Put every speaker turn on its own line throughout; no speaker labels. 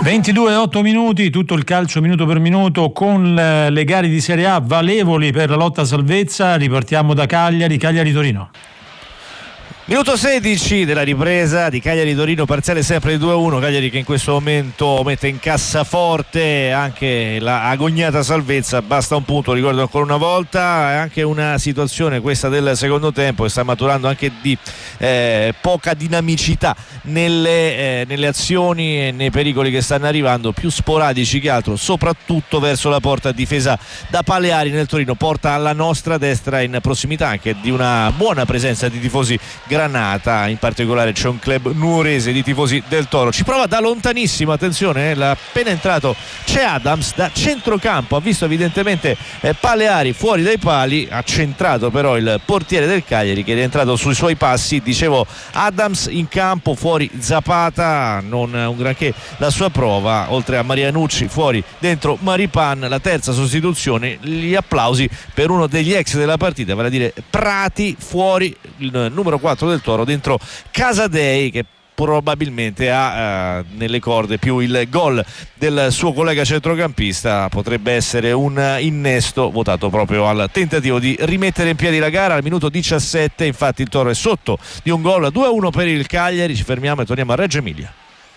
22:08 minuti, tutto il calcio minuto per minuto con le gare di Serie A valevoli per la lotta a salvezza. Ripartiamo da Cagliari-Torino.
Minuto 16 della ripresa di Cagliari-Torino, parziale sempre di 2-1. Cagliari che in questo momento mette in cassaforte anche la agognata salvezza, basta un punto, ricordo ancora una volta. È anche una situazione questa del secondo tempo che sta maturando anche di poca dinamicità nelle azioni e nei pericoli che stanno arrivando, più sporadici che altro, soprattutto verso la porta difesa da Paleari nel Torino, porta alla nostra destra, in prossimità anche di una buona presenza di tifosi Granata. In particolare c'è un club nuorese di tifosi del Toro, ci prova da lontanissimo, attenzione, appena entrato c'è Adams da centrocampo, ha visto evidentemente Paleari fuori dai pali, ha centrato però il portiere del Cagliari che è entrato sui suoi passi. Dicevo, Adams in campo, fuori Zapata, non un granché la sua prova, oltre a Marianucci fuori, dentro Maripan. La terza sostituzione, gli applausi per uno degli ex della partita, vale a dire Prati, fuori il numero 4 del Toro, dentro Casadei che probabilmente ha nelle corde più il gol del suo collega centrocampista. Potrebbe essere un innesto votato proprio al tentativo di rimettere in piedi la gara. Al minuto 17 infatti il Toro è sotto di un gol, 2-1 per il Cagliari. Ci fermiamo e torniamo a Reggio Emilia,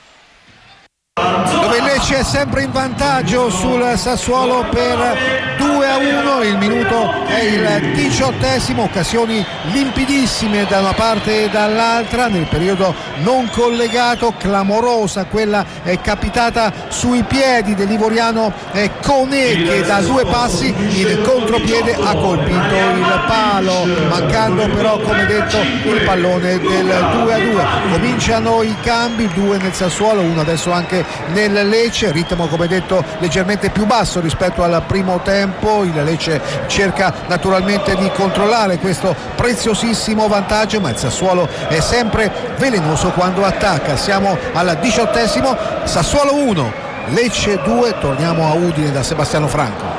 dove il Lecce è sempre in vantaggio sul Sassuolo per 2-1. Il minuto è il 18esimo, occasioni limpidissime da una parte e dall'altra nel periodo non collegato, clamorosa quella è capitata sui piedi dell'ivoriano Koné, che da due passi in contropiede ha colpito il palo, mancando però, come detto, il pallone del 2-2. Cominciano i cambi, 2 nel Sassuolo, 1 adesso anche nel Lecce, ritmo come detto leggermente più basso rispetto al primo tempo. Il Lecce cerca naturalmente di controllare questo preziosissimo vantaggio, ma il Sassuolo è sempre velenoso quando attacca. Siamo al 18esimo, Sassuolo 1 Lecce 2. Torniamo a Udine da Sebastiano Franco.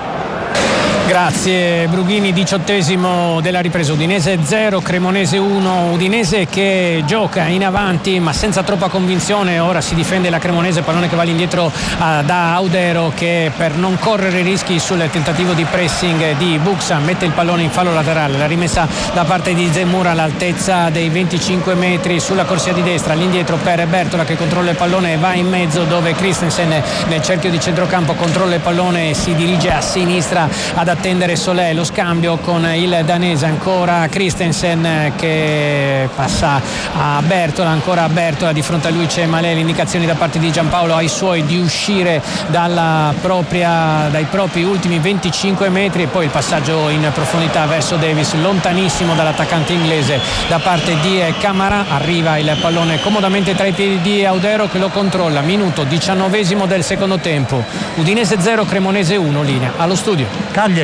Grazie Brughini, 18esimo della ripresa, Udinese 0, Cremonese 1, Udinese che gioca in avanti ma senza troppa convinzione. Ora si difende la Cremonese, pallone che va all'indietro da Audero, che per non correre rischi sul tentativo di pressing di Buxa mette il pallone in fallo laterale. La rimessa da parte di Zemura all'altezza dei 25 metri sulla corsia di destra, all'indietro per Bertola che controlla il pallone e va in mezzo, dove Christensen nel cerchio di centrocampo controlla il pallone e si dirige a sinistra ad attendere Solé. Lo scambio con il danese, ancora Christensen che passa a Bertola, ancora a Bertola, di fronte a lui c'è Malè. Le indicazioni da parte di Giampaolo ai suoi di uscire dai propri ultimi 25 metri, e poi il passaggio in profondità verso Davis, lontanissimo dall'attaccante inglese da parte di Camara. Arriva il pallone comodamente tra i piedi di Audero che lo controlla. Minuto 19esimo del secondo tempo, Udinese 0, Cremonese 1. Linea allo studio Cagliari.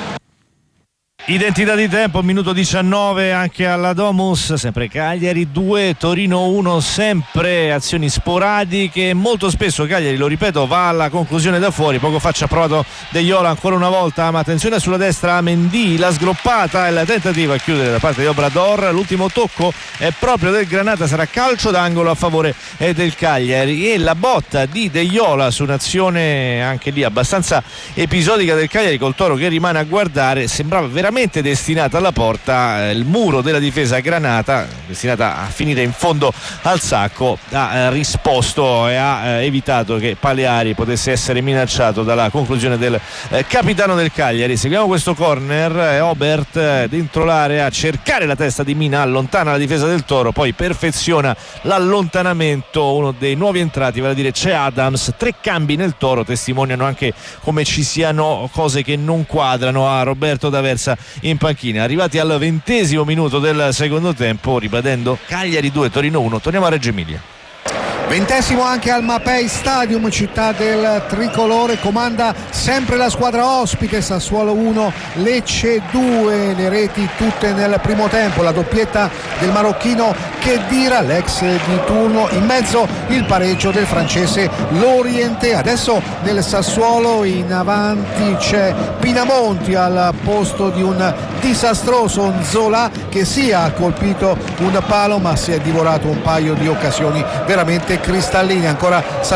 Identità di tempo, minuto 19 anche alla Domus, sempre Cagliari 2, Torino 1, sempre azioni sporadiche, molto spesso Cagliari, lo ripeto, va alla conclusione da fuori. Poco fa ci ha provato De Iola ancora una volta, ma attenzione sulla destra, Mendy, la sgroppata e la tentativa a chiudere da parte di Obrador. L'ultimo tocco è proprio del Granata, sarà calcio d'angolo a favore del Cagliari, e la botta di De Iola su un'azione anche lì abbastanza episodica del Cagliari, col Toro che rimane a guardare, sembrava veramente destinata alla porta. Il muro della difesa Granata, destinata a finire in fondo al sacco, ha risposto e ha evitato che Paleari potesse essere minacciato dalla conclusione del capitano del Cagliari. Seguiamo questo corner, Obert dentro l'area a cercare la testa di Mina, allontana la difesa del Toro, poi perfeziona l'allontanamento uno dei nuovi entrati, vale a dire c'è Adams. 3 cambi nel Toro testimoniano anche come ci siano cose che non quadrano a Roberto D'Aversa in panchina. Arrivati al 20esimo minuto del secondo tempo, ribadendo Cagliari 2, Torino 1. Torniamo a Reggio Emilia.
20esimo anche al Mapei Stadium, città del tricolore, comanda sempre la squadra ospite, Sassuolo 1, Lecce 2, le reti tutte nel primo tempo, la doppietta del marocchino Khedira, l'ex di turno, in mezzo il pareggio del francese Lorienté. Adesso nel Sassuolo in avanti c'è Pinamonti al posto di un disastroso Nzola, che sì ha colpito un palo ma si è divorato un paio di occasioni veramente cristalline. Ancora